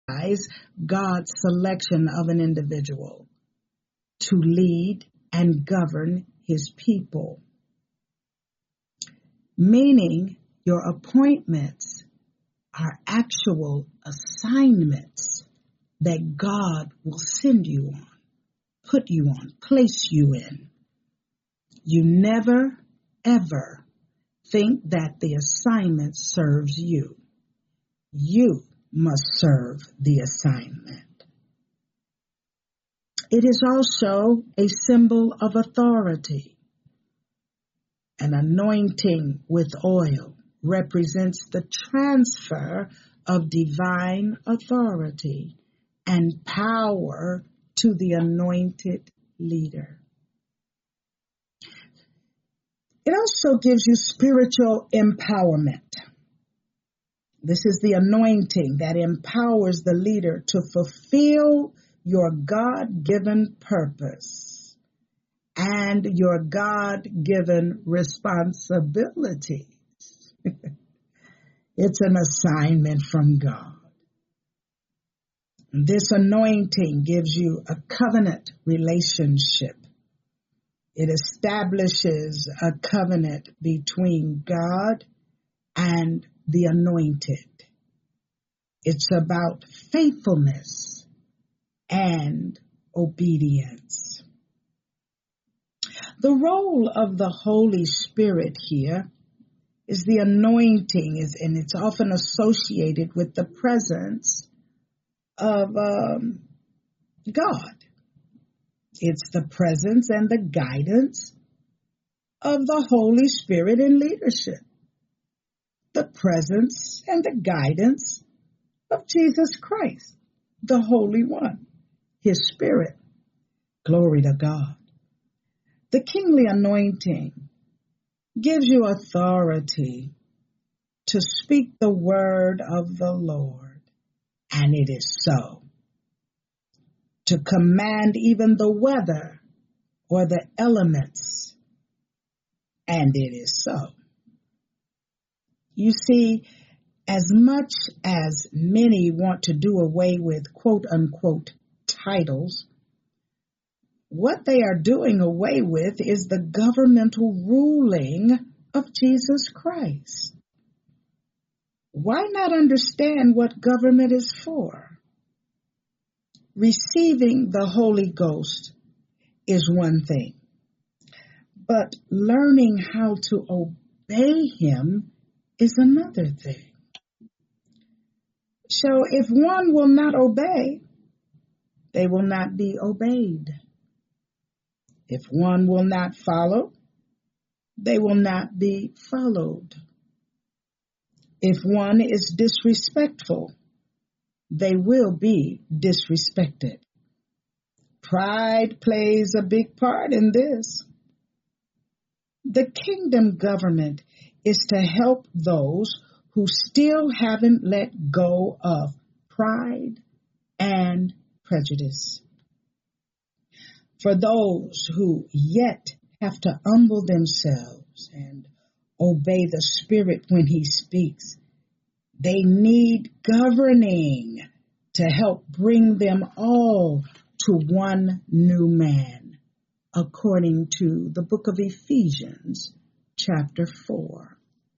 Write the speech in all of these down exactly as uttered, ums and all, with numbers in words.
God's selection of an individual to lead and govern his people. Meaning your appointments are actual assignments that God will send you on, put you on, place you in. You never, ever think that the assignment serves you. You must serve the assignment. It is also a symbol of authority. An anointing with oil represents the transfer of divine authority and power to the anointed leader. It also gives you spiritual empowerment. This is the anointing that empowers the leader to fulfill your God-given purpose and your God-given responsibilities. It's an assignment from God. This anointing gives you a covenant relationship. It establishes a covenant between God and the anointed. It's about faithfulness and obedience. The role of the Holy Spirit here is the anointing, is, and it's often associated with the presence of um, God. It's the presence and the guidance of the Holy Spirit in leadership. The presence and the guidance of Jesus Christ, the Holy One, His Spirit. Glory to God. The kingly anointing gives you authority to speak the word of the Lord, and it is so. To command even the weather or the elements, and it is so. You see, as much as many want to do away with quote-unquote titles, what they are doing away with is the governmental ruling of Jesus Christ. Why not understand what government is for? Receiving the Holy Ghost is one thing, but learning how to obey Him is another thing. So if one will not obey, they will not be obeyed. If one will not follow, they will not be followed. If one is disrespectful, they will be disrespected. Pride plays a big part in this. The kingdom government is to help those who still haven't let go of pride and prejudice. For those who yet have to humble themselves and obey the Spirit when He speaks, they need governing to help bring them all to one new man, according to the book of Ephesians, chapter four.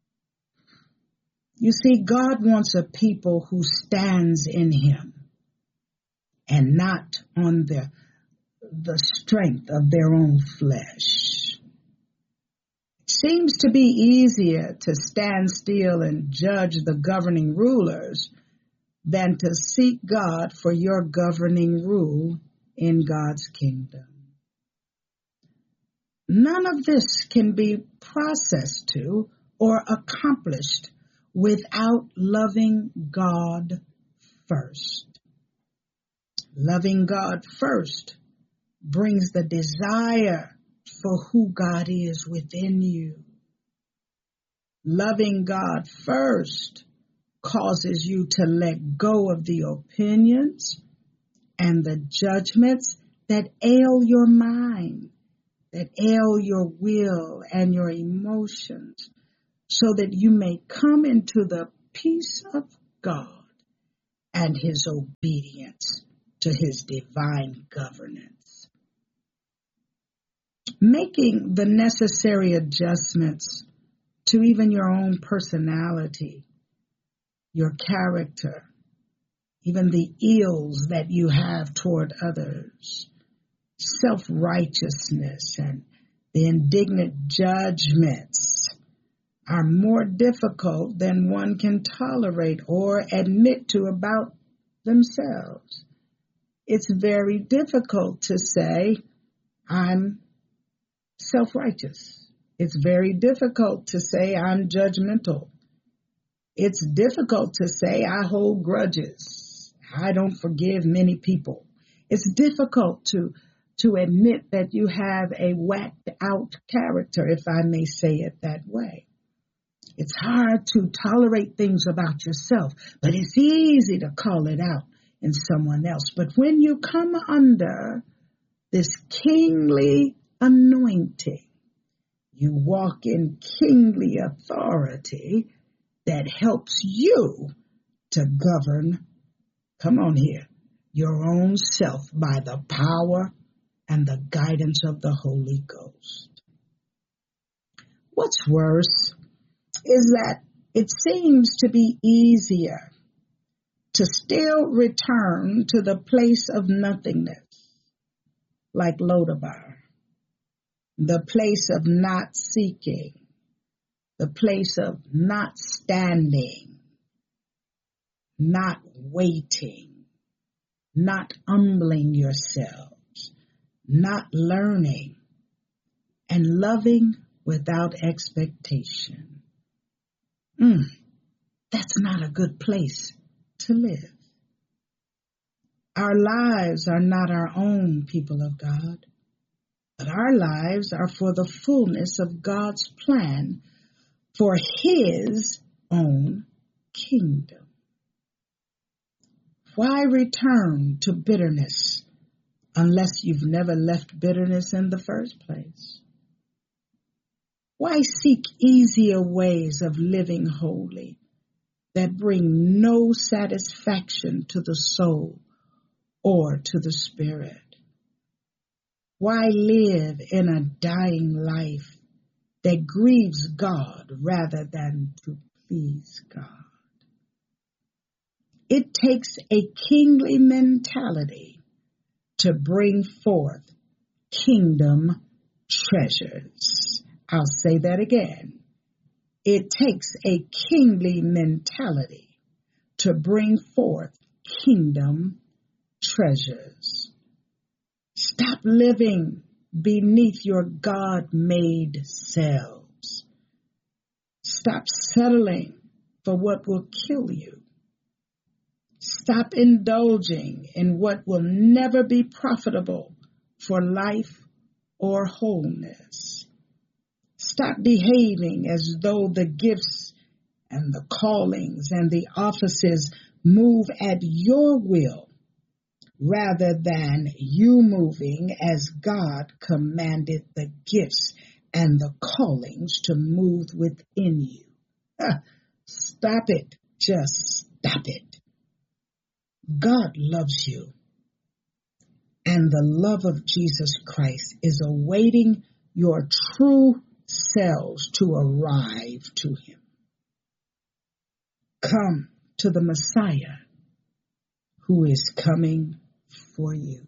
You see, God wants a people who stands in Him and not on the, the strength of their own flesh. Seems to be easier to stand still and judge the governing rulers than to seek God for your governing rule in God's kingdom. None of this can be processed to or accomplished without loving God first. Loving God first brings the desire for who God is within you. Loving God first causes you to let go of the opinions and the judgments that ail your mind, that ail your will and your emotions, so that you may come into the peace of God and his obedience to his divine governance. Making the necessary adjustments to even your own personality, your character, even the ills that you have toward others, self-righteousness and the indignant judgments are more difficult than one can tolerate or admit to about themselves. It's very difficult to say, I'm self-righteous. It's very difficult to say, I'm judgmental. It's difficult to say, I hold grudges. I don't forgive many people. It's difficult to, to admit that you have a whacked out character, if I may say it that way. It's hard to tolerate things about yourself, but it's easy to call it out in someone else. But when you come under this kingly anointing, you walk in kingly authority that helps you to govern, come on here, your own self by the power and the guidance of the Holy Ghost. What's worse is that it seems to be easier to still return to the place of nothingness, like Lodabar, the place of not seeking, the place of not standing, not waiting, not humbling yourselves, not learning, and loving without expectation. Mm, that's not a good place to live. Our lives are not our own, people of God, but our lives are for the fullness of God's plan for his own kingdom. Why return to bitterness unless you've never left bitterness in the first place? Why seek easier ways of living holy that bring no satisfaction to the soul or to the spirit? Why live in a dying life that grieves God rather than to please God? It takes a kingly mentality to bring forth kingdom treasures. I'll say that again. It takes a kingly mentality to bring forth kingdom treasures. Stop living beneath your God-made selves. Stop settling for what will kill you. Stop indulging in what will never be profitable for life or wholeness. Stop behaving as though the gifts and the callings and the offices move at your will rather than you moving as God commanded the gifts and the callings to move within you. Stop it. Just stop it. God loves you, and the love of Jesus Christ is awaiting your true selves to arrive to him. Come to the Messiah who is coming for you.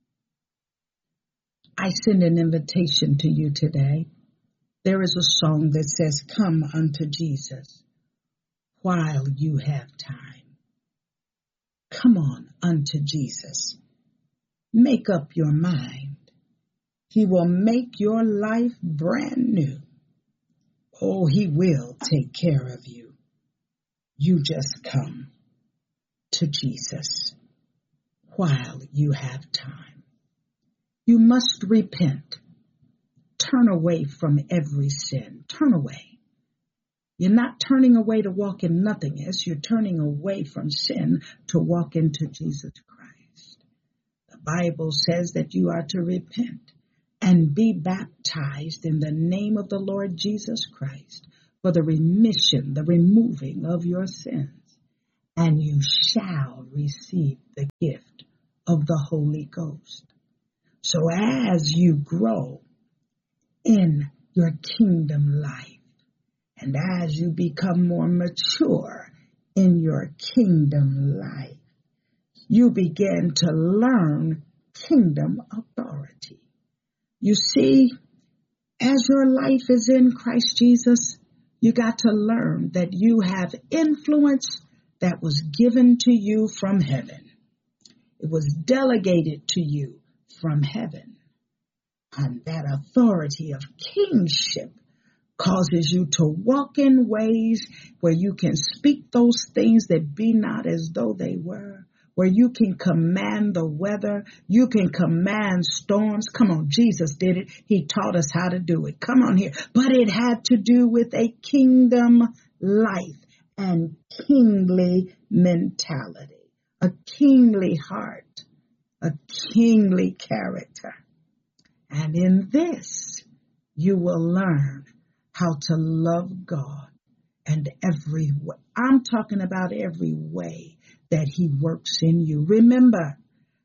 I send an invitation to you today. There is a song that says, "Come unto Jesus while you have time." Come on unto Jesus. Make up your mind. He will make your life brand new. Oh, he will take care of you. You just come to Jesus while you have time. You must repent. Turn away from every sin. Turn away. You're not turning away to walk in nothingness. You're turning away from sin to walk into Jesus Christ. The Bible says that you are to repent and be baptized in the name of the Lord Jesus Christ for the remission, the removing of your sins. and you shall receive the gift of the Holy Ghost. So as you grow in your kingdom life, and as you become more mature in your kingdom life, you begin to learn kingdom authority. You see, as your life is in Christ Jesus, you got to learn that you have influence that was given to you from heaven. It was delegated to you from heaven. And that authority of kingship causes you to walk in ways where you can speak those things that be not as though they were, where you can command the weather, you can command storms. Come on, Jesus did it. He taught us how to do it. Come on here. But it had to do with a kingdom life and kingly mentality, a kingly heart, a kingly character. And in this, you will learn how to love God and every way. I'm talking about every way that he works in you. Remember,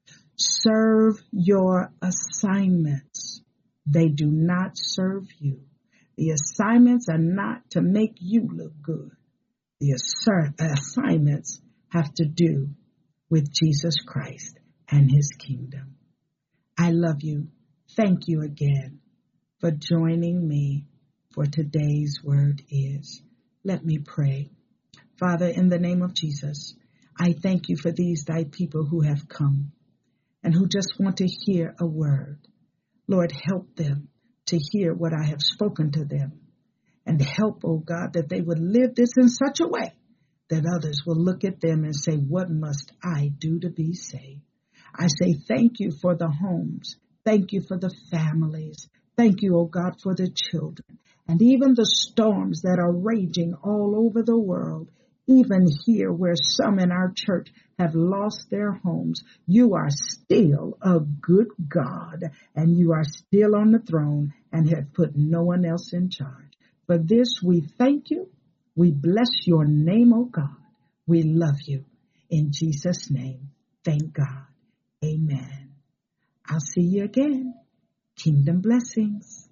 serve your assignments. They do not serve you. The assignments are not to make you look good. The assignments have to do with Jesus Christ and his kingdom. I love you. Thank you again for joining me for today's word is. Let me pray. Father, in the name of Jesus, I thank you for these thy people who have come and who just want to hear a word. Lord, help them to hear what I have spoken to them, and help, oh God, that they would live this in such a way that others will look at them and say, what must I do to be saved? I say thank you for the homes. Thank you for the families. Thank you, oh God, for the children, and even the storms that are raging all over the world. Even here where some in our church have lost their homes, you are still a good God, and you are still on the throne and have put no one else in charge. For this we thank you. We bless your name, O God. We love you. In Jesus' name, thank God. Amen. I'll see you again. Kingdom blessings.